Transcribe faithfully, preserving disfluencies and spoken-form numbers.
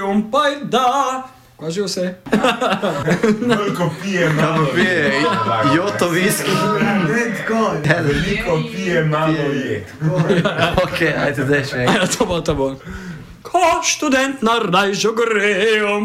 grejem, pajda. Kaj že vse? Veliko pije, malo pije, joto viski. Veliko pije, malo je. Ok, ajde, daj še enkrat. To bo, to bo. Ko študent na rajžo grejem,